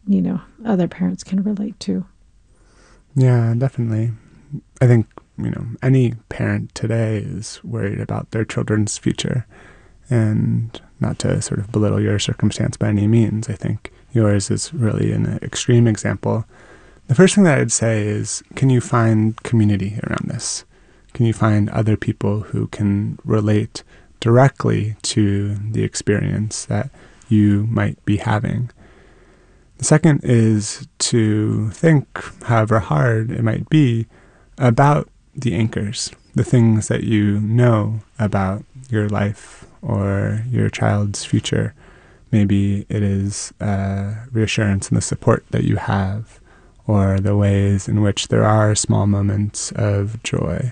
other parents can relate to. Yeah, definitely. I think, any parent today is worried about their children's future. And not to sort of belittle your circumstance by any means, I think yours is really an extreme example. The first thing that I'd say is, can you find community around this? Can you find other people who can relate directly to the experience that you might be having? The second is to think, however hard it might be, about the anchors, the things that you know about your life or your child's future. Maybe it is reassurance and the support that you have, or the ways in which there are small moments of joy,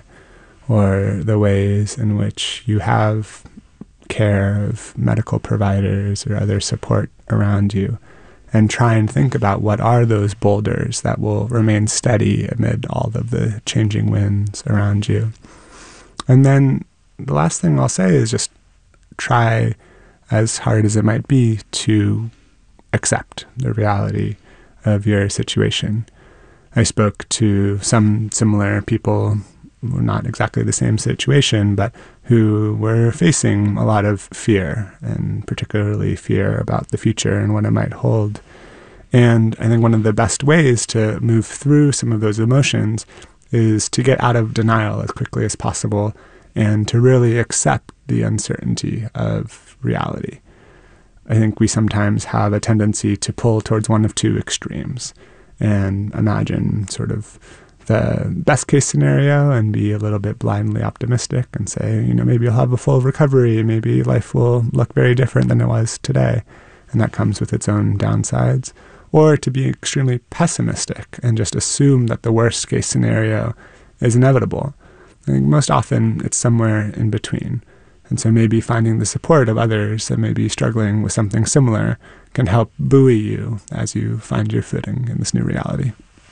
or the ways in which you have care of medical providers or other support around you. And try and think about what are those boulders that will remain steady amid all of the changing winds around you. And then the last thing I'll say is just try, as hard as it might be, to accept the reality of your situation. I spoke to some similar people, not exactly the same situation, but who were facing a lot of fear, and particularly fear about the future and what it might hold. And I think one of the best ways to move through some of those emotions is to get out of denial as quickly as possible and to really accept the uncertainty of reality. I think we sometimes have a tendency to pull towards one of two extremes and imagine sort of the best case scenario and be a little bit blindly optimistic and say, maybe you'll have a full recovery, maybe life will look very different than it was today. And that comes with its own downsides. Or to be extremely pessimistic and just assume that the worst case scenario is inevitable. I think most often it's somewhere in between. And so maybe finding the support of others that may be struggling with something similar can help buoy you as you find your footing in this new reality.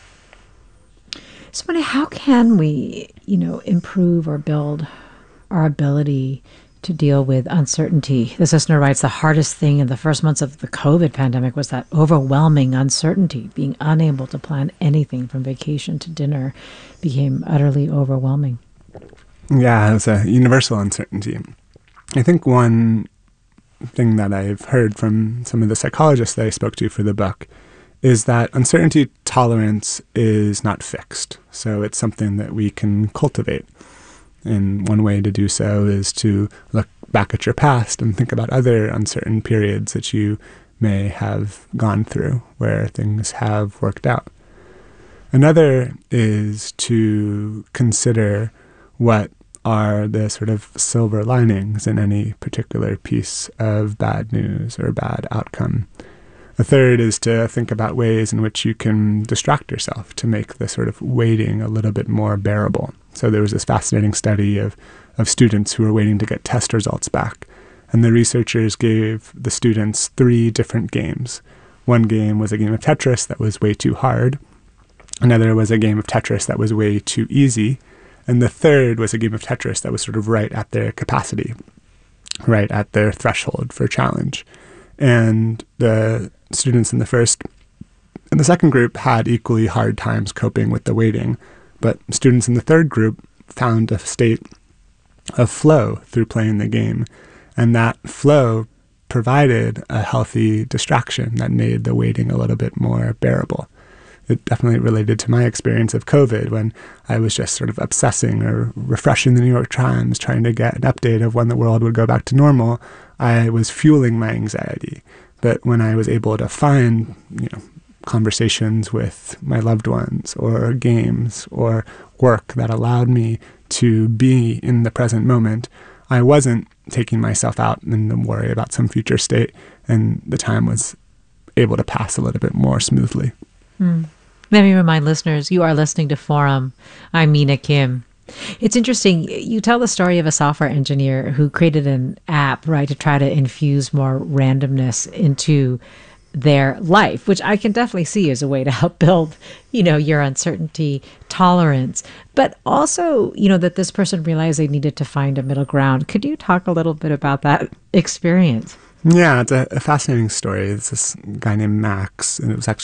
So, Moni, how can we, improve or build our ability to deal with uncertainty? This listener writes, the hardest thing in the first months of the COVID pandemic was that overwhelming uncertainty. Being unable to plan anything from vacation to dinner became utterly overwhelming. Yeah, it's a universal uncertainty. I think one thing that I've heard from some of the psychologists that I spoke to for the book is that uncertainty tolerance is not fixed. So it's something that we can cultivate. And one way to do so is to look back at your past and think about other uncertain periods that you may have gone through where things have worked out. Another is to consider what are the sort of silver linings in any particular piece of bad news or bad outcome. A third is to think about ways in which you can distract yourself to make the sort of waiting a little bit more bearable. So there was this fascinating study of students who were waiting to get test results back. And the researchers gave the students 3 different games. One game was a game of Tetris that was way too hard. Another was a game of Tetris that was way too easy. And the third was a game of Tetris that was sort of right at their capacity, right at their threshold for challenge. And the students in the first and the second group had equally hard times coping with the waiting, but students in the third group found a state of flow through playing the game, and that flow provided a healthy distraction that made the waiting a little bit more bearable. It definitely related to my experience of COVID when I was just sort of obsessing or refreshing the New York Times, trying to get an update of when the world would go back to normal. I was fueling my anxiety. But when I was able to find, conversations with my loved ones or games or work that allowed me to be in the present moment, I wasn't taking myself out in the worry about some future state, and the time was able to pass a little bit more smoothly. Let me remind listeners, you are listening to Forum. I'm Mina Kim. It's interesting. You tell the story of a software engineer who created an app, right, to try to infuse more randomness into their life, which I can definitely see as a way to help build, your uncertainty tolerance. But also, that this person realized they needed to find a middle ground. Could you talk a little bit about that experience? Yeah, it's a fascinating story. It's this guy named Max, and it was actually